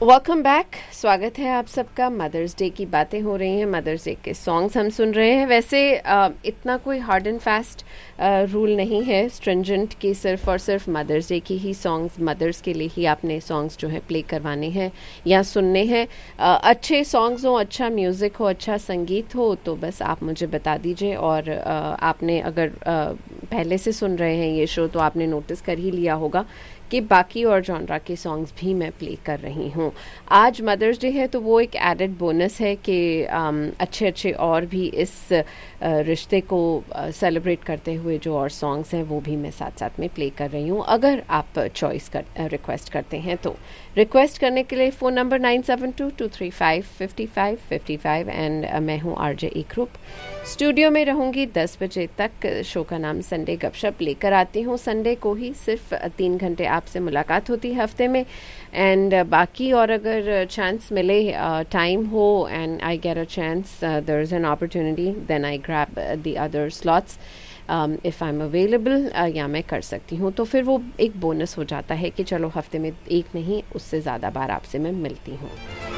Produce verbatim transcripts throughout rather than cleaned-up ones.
Welcome back. स्वागत है आप सबका। मदर्स डे की बातें हो रही हैं, मदर्स डे के सॉन्ग्स हम सुन रहे हैं। वैसे आ, इतना कोई हार्ड एंड फास्ट रूल नहीं है स्ट्रिंजेंट कि सिर्फ और सिर्फ मदर्स डे की ही सॉन्ग्स, मदर्स के लिए ही आपने सॉन्ग्स जो है प्ले करवाने हैं या सुनने हैं। आ, अच्छे सॉन्ग्स हो, अच्छा म्यूज़िक हो, अच्छा संगीत हो तो बस आप मुझे बता दीजिए। और आ, आपने अगर आ, पहले से सुन रहे हैं ये शो तो आपने नोटिस कर ही लिया होगा कि बाकी और जॉनरा के सॉन्ग्स भी मैं प्ले कर रही हूँ। आज मदर्स डे है तो वो एक एडेड बोनस है कि अच्छे अच्छे और भी इस रिश्ते को सेलिब्रेट करते हुए जो और सॉन्ग्स हैं वो भी मैं साथ साथ में प्ले कर रही हूँ। अगर आप चॉइस कर रिक्वेस्ट करते हैं तो रिक्वेस्ट करने के लिए phone number nine seven to to three five fifty five fifty five and मैं हूँ आरजे इकरूप। स्टूडियो में रहूँगी दस बजे तक। शो का नाम संडे गपशप लेकर आती हूँ। संडे को ही सिर्फ तीन घंटे आपसे मुलाकात होती है हफ्ते में। एंड बाकी और अगर चांस मिले, टाइम हो and I get a chance, there is an opportunity, then I grab the other slots if I am available, या मैं कर सकती हूँ। तो फिर वो एक बोनस हो जाता है कि चलो हफ्ते में एक नहीं उससे ज़्यादा बार आपसे मैं मिलती हूँ।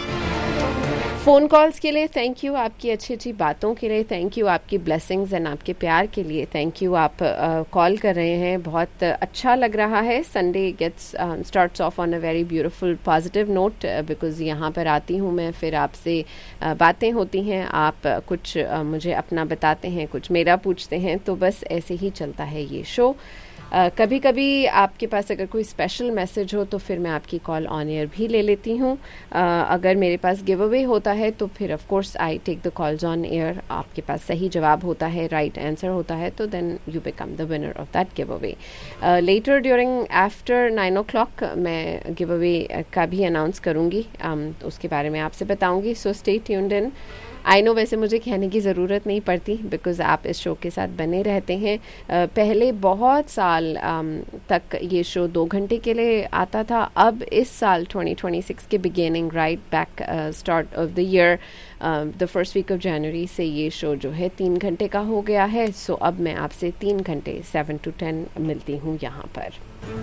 फ़ोन कॉल्स के लिए थैंक यू, आपकी अच्छी अच्छी बातों के लिए थैंक यू, आपकी ब्लेसिंग्स एंड आपके प्यार के लिए थैंक यू। आप कॉल uh, कर रहे हैं, बहुत अच्छा लग रहा है। Sunday gets starts of on a very beautiful positive note because यहाँ पर आती हूँ मैं, फिर आपसे uh, बातें होती हैं, आप uh, कुछ uh, मुझे अपना बताते हैं, कुछ मेरा पूछते हैं, तो बस ऐसे ही चलता है ये शो। Uh, कभी कभी आपके पास अगर कोई स्पेशल मैसेज हो तो फिर मैं आपकी कॉल ऑन एयर भी ले लेती हूँ। uh, अगर मेरे पास गिव अवे होता है तो फिर of course I take the calls on air. आपके पास सही जवाब होता है, राइट आंसर होता है तो then you become the winner of that give away. Letter during after nine O clock मैं गिव अवे का भी अनाउंस करूँगी, um, तो उसके बारे में आपसे बताऊँगी। So stay tuned in. I know वैसे मुझे कहने की ज़रूरत नहीं पड़ती बिकॉज़ आप इस शो के साथ बने रहते हैं। uh, पहले बहुत साल um, तक ये शो दो घंटे के लिए आता था। अब इस साल ट्वेंटी ट्वेंटी सिक्स के beginning right back start of the year, the first week of January से ये शो जो है तीन घंटे का हो गया है। सो so, अब मैं आपसे तीन घंटे सेवन टू टेन मिलती हूँ यहाँ पर।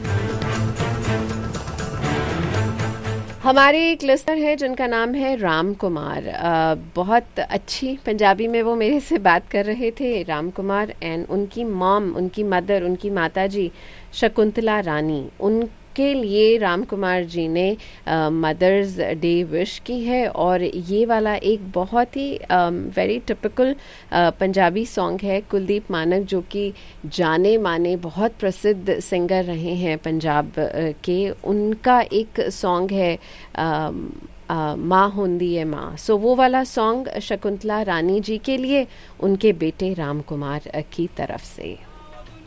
हमारे एक लिस्टर है जिनका नाम है राम कुमार। आ, बहुत अच्छी पंजाबी में वो मेरे से बात कर रहे थे, राम कुमार। एंड उनकी मॉम, उनकी मदर, उनकी माताजी शकुंतला रानी, उनके लिए राम कुमार जी ने मदर्स डे विश की है। और ये वाला एक बहुत ही वेरी टिपिकल पंजाबी सॉन्ग है। कुलदीप मानक जो कि जाने माने बहुत प्रसिद्ध सिंगर रहे हैं पंजाब uh, के, उनका एक सॉन्ग है uh, uh, माँ होंदी है माँ। सो वो वाला सॉन्ग शकुंतला रानी जी के लिए उनके बेटे राम कुमार की तरफ से।